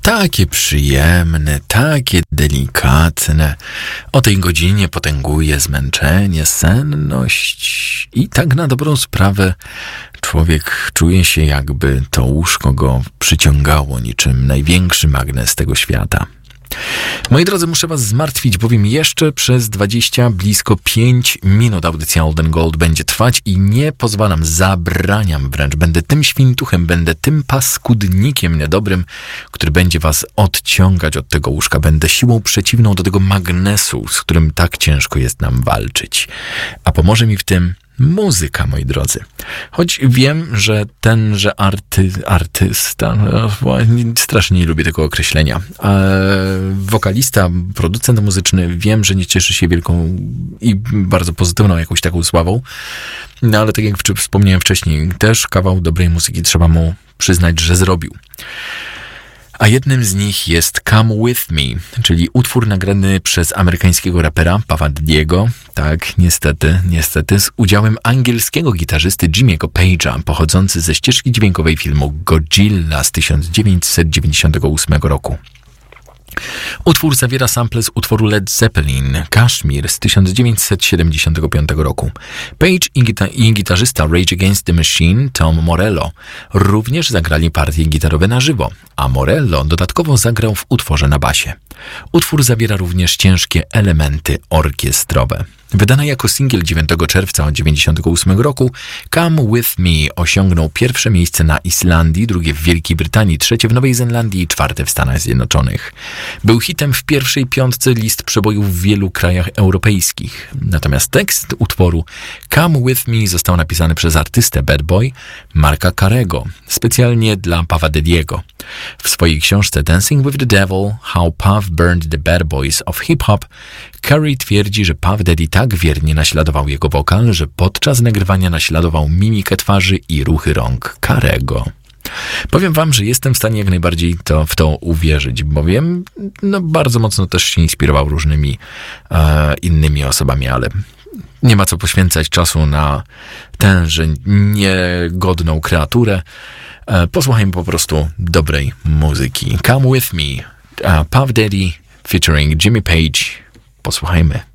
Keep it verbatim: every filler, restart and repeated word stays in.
takie przyjemne, takie delikatne. O tej godzinie potęguje zmęczenie, senność i tak na dobrą sprawę człowiek czuje się, jakby to łóżko go przyciągało niczym największy magnes tego świata. Moi drodzy, muszę was zmartwić, bowiem jeszcze przez dwadzieścia, blisko pięć minut audycja Olden Gold będzie trwać i nie pozwalam, zabraniam wręcz. Będę tym świntuchem, będę tym paskudnikiem niedobrym, który będzie was odciągać od tego łóżka. Będę siłą przeciwną do tego magnesu, z którym tak ciężko jest nam walczyć. A pomoże mi w tym muzyka, moi drodzy. Choć wiem, że tenże arty, artysta, no, strasznie nie lubię tego określenia, e, wokalista, producent muzyczny, wiem, że nie cieszy się wielką i bardzo pozytywną jakąś taką sławą, no ale tak jak wspomniałem wcześniej, też kawał dobrej muzyki trzeba mu przyznać, że zrobił. A jednym z nich jest Come With Me, czyli utwór nagrany przez amerykańskiego rapera Puff'a Daddy'ego, tak, niestety, niestety, z udziałem angielskiego gitarzysty Jimmy'ego Page'a, pochodzący ze ścieżki dźwiękowej filmu Godzilla z tysiąc dziewięćset dziewięćdziesiątego ósmego roku. Utwór zawiera sample z utworu Led Zeppelin, Kashmir z tysiąc dziewięćset siedemdziesiątego piątego roku. Page i, gita- i gitarzysta Rage Against the Machine, Tom Morello, również zagrali partie gitarowe na żywo, a Morello dodatkowo zagrał w utworze na basie. Utwór zawiera również ciężkie elementy orkiestrowe. Wydana jako singiel dziewiątego czerwca tysiąc dziewięćset dziewięćdziesiątego ósmego roku, Come With Me osiągnął pierwsze miejsce na Islandii, drugie w Wielkiej Brytanii, trzecie w Nowej Zelandii i czwarte w Stanach Zjednoczonych. Był hitem w pierwszej piątce list przebojów w wielu krajach europejskich. Natomiast tekst utworu Come With Me został napisany przez artystę Bad Boy Marka Carego, specjalnie dla Puffa Daddy'ego. W swojej książce Dancing with the Devil, How Puff Burned the Bad Boys of Hip Hop, Carey twierdzi, że Puff Daddy tak wiernie naśladował jego wokal, że podczas nagrywania naśladował mimikę twarzy i ruchy rąk Carego. Powiem wam, że jestem w stanie jak najbardziej to, w to uwierzyć, bowiem no, bardzo mocno też się inspirował różnymi e, innymi osobami, ale nie ma co poświęcać czasu na tęże niegodną kreaturę. E, posłuchajmy po prostu dobrej muzyki. Come With Me, uh, Puff Daddy featuring Jimmy Page. Posłuchajmy.